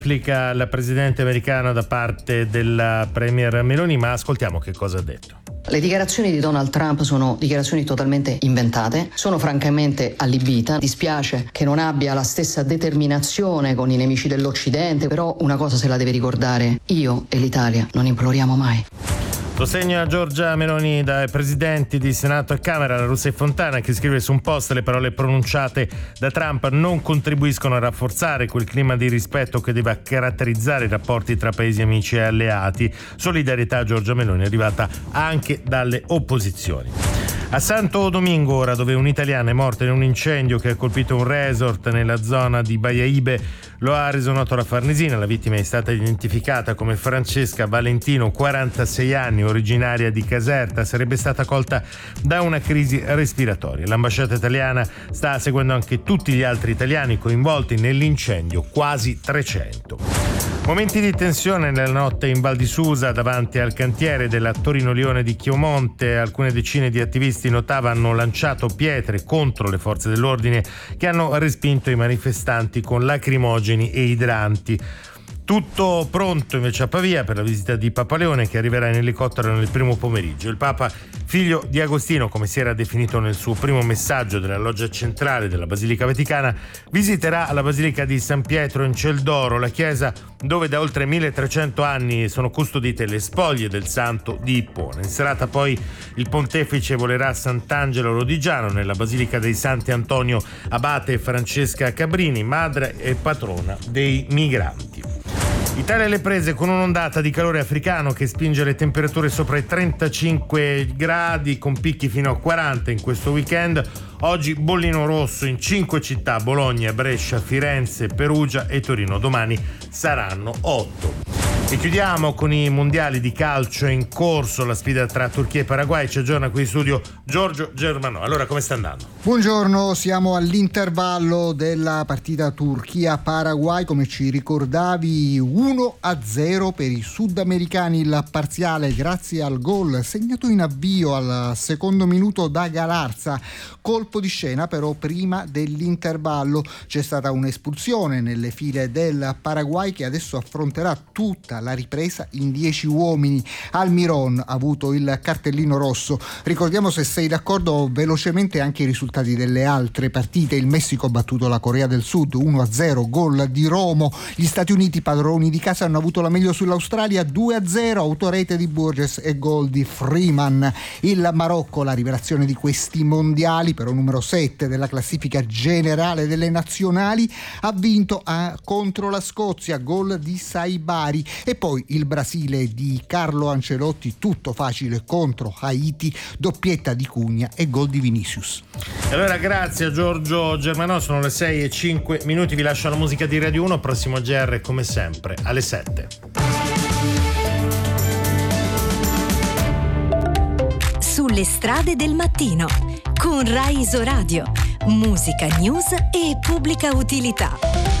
Applica la presidente americana da parte della premier Meloni, ma ascoltiamo che cosa ha detto. Le dichiarazioni di Donald Trump sono dichiarazioni totalmente inventate, sono francamente allibita, dispiace che non abbia la stessa determinazione con i nemici dell'Occidente, però una cosa se la deve ricordare: io e l'Italia non imploriamo mai. Sostegno a Giorgia Meloni dai presidenti di Senato e Camera. La Russa e Fontana, che scrive su un post: le parole pronunciate da Trump non contribuiscono a rafforzare quel clima di rispetto che deve caratterizzare i rapporti tra paesi amici e alleati. Solidarietà a Giorgia Meloni, arrivata anche dalle opposizioni. A Santo Domingo, ora, dove un italiano è morto in un incendio che ha colpito un resort nella zona di Baiaibe, lo ha reso noto la Farnesina. La vittima è stata identificata come Francesca Valentino, 46 anni, originaria di Caserta. Sarebbe stata colta da una crisi respiratoria. L'ambasciata italiana sta seguendo anche tutti gli altri italiani coinvolti nell'incendio, quasi 300. Momenti di tensione nella notte in Val di Susa davanti al cantiere della Torino-Lione di Chiomonte. Alcune decine di attivisti Notava hanno lanciato pietre contro le forze dell'ordine, che hanno respinto i manifestanti con lacrimogeni e idranti. Tutto pronto invece a Pavia per la visita di Papa Leone, che arriverà in elicottero nel primo pomeriggio. Il Papa, figlio di Agostino, come si era definito nel suo primo messaggio della loggia centrale della Basilica Vaticana, visiterà la Basilica di San Pietro in Ciel d'Oro, la chiesa dove da oltre 1300 anni sono custodite le spoglie del santo di Ippona. In serata poi il pontefice volerà a Sant'Angelo Lodigiano, nella Basilica dei Santi Antonio Abate e Francesca Cabrini, madre e patrona dei migranti. Italia alle prese con un'ondata di calore africano che spinge le temperature sopra i 35 gradi, con picchi fino a 40 in questo weekend. Oggi bollino rosso in 5 città: Bologna, Brescia, Firenze, Perugia e Torino. Domani saranno 8. E chiudiamo con i mondiali di calcio in corso, la sfida tra Turchia e Paraguay. Ci aggiorna qui in studio Giorgio Germanò. Allora, come sta andando? Buongiorno, siamo all'intervallo della partita Turchia-Paraguay. Come ci ricordavi, 1-0 per i sudamericani il parziale, grazie al gol segnato in avvio al secondo minuto da Galarza. Colpo di scena però prima dell'intervallo: c'è stata un'espulsione nelle file del Paraguay, che adesso affronterà tutta la ripresa in 10 uomini. Almiron ha avuto il cartellino rosso. Ricordiamo, se sei d'accordo, velocemente anche i risultati delle altre partite. Il Messico ha battuto la Corea del Sud 1-0, gol di Romo. Gli Stati Uniti, padroni di casa, hanno avuto la meglio sull'Australia 2-0, autorete di Burgess e gol di Freeman. Il Marocco, la rivelazione di questi mondiali, però numero 7 della classifica generale delle nazionali, ha vinto contro la Scozia, gol di Saibari. E poi il Brasile di Carlo Ancelotti, tutto facile contro Haiti, doppietta di Cugna e gol di Vinicius. Allora, grazie a Giorgio Germanò. Sono le 6:05. Vi lascio la musica di Radio 1. Prossimo GR come sempre alle 7. Sulle strade del mattino con Rai Isoradio, musica, news e pubblica utilità.